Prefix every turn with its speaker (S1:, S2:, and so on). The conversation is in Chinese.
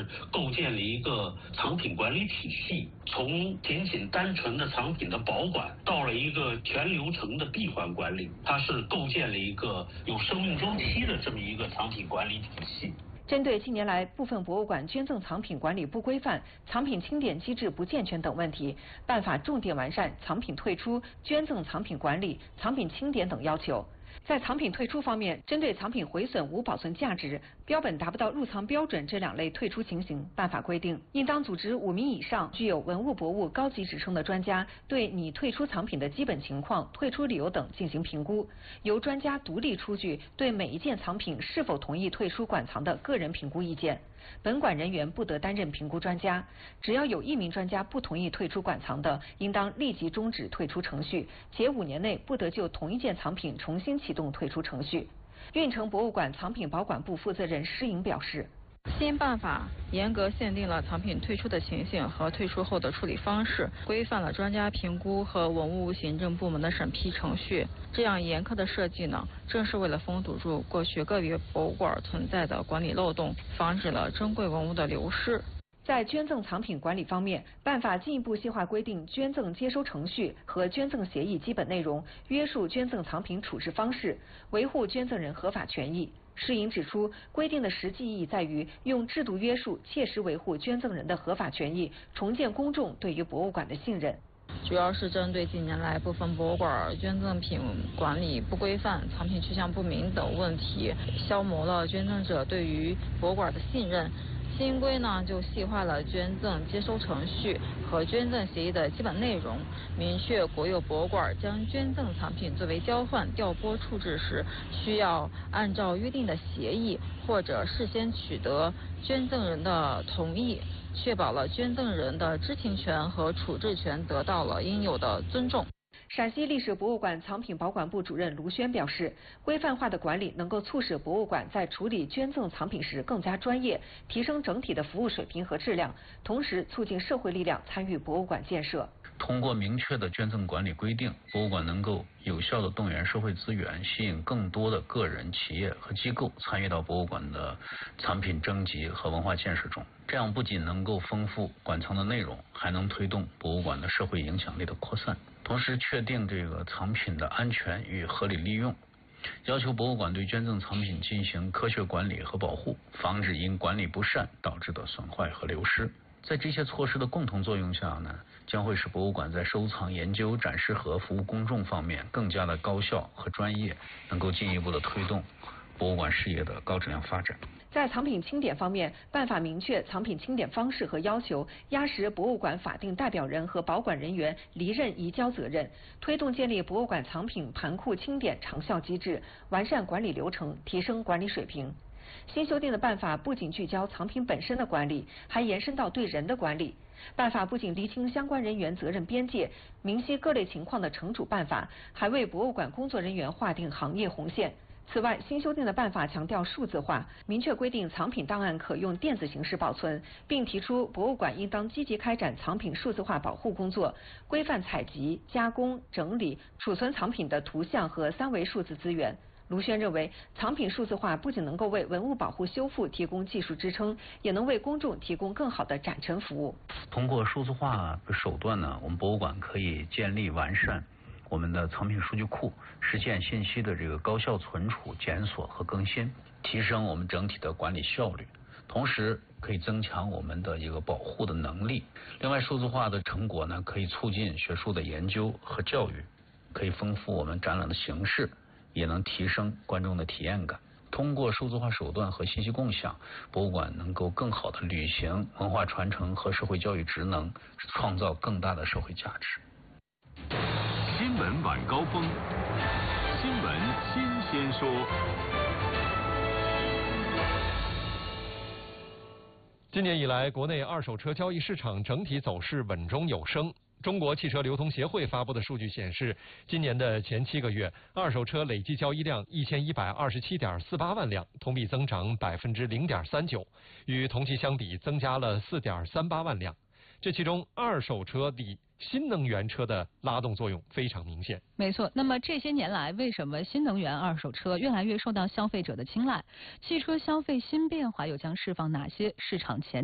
S1: 是构建了一个藏品管理体系，从仅仅单纯的藏品的保管，到了一个全流程的闭环管理，它是构建了一个有生命周期的这么一个藏品管理体系。
S2: 针对近年来部分博物馆捐赠藏品管理不规范、藏品清点机制不健全等问题，办法重点完善藏品退出、捐赠藏品管理、藏品清点等要求。在藏品退出方面，针对藏品毁损无保存价值、标本达不到入藏标准这2类退出情形，办法规定，应当组织5名以上具有文物博物高级职称的专家，对拟退出藏品的基本情况、退出理由等进行评估，由专家独立出具对每一件藏品是否同意退出馆藏的个人评估意见。本馆人员不得担任评估专家，只要有1名专家不同意退出馆藏的，应当立即终止退出程序，且5年内不得就同一件藏品重新启动退出程序。运城博物馆藏品保管部负责人施颖表示，
S3: 新办法严格限定了藏品退出的情形和退出后的处理方式，规范了专家评估和文物行政部门的审批程序。这样严苛的设计呢，正是为了封堵住过去个别博物馆存在的管理漏洞，防止了珍贵文物的流失。
S2: 在捐赠藏品管理方面，办法进一步细化规定捐赠接收程序和捐赠协议基本内容，约束捐赠藏品处置方式，维护捐赠人合法权益。施颖指出，规定的实际意义在于用制度约束，切实维护捐赠人的合法权益，重建公众对于博物馆的信任。
S3: 主要是针对近年来部分博物馆捐赠品管理不规范、藏品去向不明等问题，消磨了捐赠者对于博物馆的信任。新规呢就细化了捐赠接收程序和捐赠协议的基本内容，明确国有博物馆将捐赠藏品作为交换、调拨处置时，需要按照约定的协议或者事先取得捐赠人的同意，确保了捐赠人的知情权和处置权得到了应有的尊重。
S2: 陕西历史博物馆藏品保管部主任卢轩表示，规范化的管理能够促使博物馆在处理捐赠藏品时更加专业，提升整体的服务水平和质量，同时促进社会力量参与博物馆建设。
S4: 通过明确的捐赠管理规定，博物馆能够有效地动员社会资源，吸引更多的个人、企业和机构参与到博物馆的藏品征集和文化建设中。这样不仅能够丰富馆藏的内容，还能推动博物馆的社会影响力的扩散。同时确定这个藏品的安全与合理利用，要求博物馆对捐赠藏品进行科学管理和保护，防止因管理不善导致的损坏和流失。在这些措施的共同作用下呢，将会使博物馆在收藏、研究、展示和服务公众方面更加的高效和专业，能够进一步的推动博物馆事业的高质量发展。
S2: 在藏品清点方面，办法明确藏品清点方式和要求，压实博物馆法定代表人和保管人员离任移交责任，推动建立博物馆藏品盘库清点长效机制，完善管理流程，提升管理水平。新修订的办法不仅聚焦藏品本身的管理，还延伸到对人的管理。办法不仅厘清相关人员责任边界，明晰各类情况的惩处办法，还为博物馆工作人员划定行业红线。此外，新修订的办法强调数字化，明确规定藏品档案可用电子形式保存，并提出博物馆应当积极开展藏品数字化保护工作，规范采集、加工、整理、储存藏品的图像和3维数字资源。卢轩认为，藏品数字化不仅能够为文物保护修复提供技术支撑，也能为公众提供更好的展陈服务。
S4: 通过数字化的手段呢，我们博物馆可以建立完善我们的藏品数据库，实现信息的这个高效存储、检索和更新，提升我们整体的管理效率，同时可以增强我们的一个保护的能力。另外，数字化的成果呢，可以促进学术的研究和教育，可以丰富我们展览的形式，也能提升观众的体验感。通过数字化手段和信息共享，博物馆能够更好地履行文化传承和社会教育职能，创造更大的社会价值。
S5: 新闻晚高峰，新闻新鲜说。
S6: 今年以来，国内二手车交易市场整体走势稳中有升。中国汽车流通协会发布的数据显示，今年的前7个月，二手车累计交易量1127.48万辆，同比增长0.39%，与同期相比增加了4.38万辆。这其中，二手车比新能源车的拉动作用非常明显。
S7: 没错，那么这些年来，为什么新能源二手车越来越受到消费者的青睐？汽车消费新变化又将释放哪些市场潜力？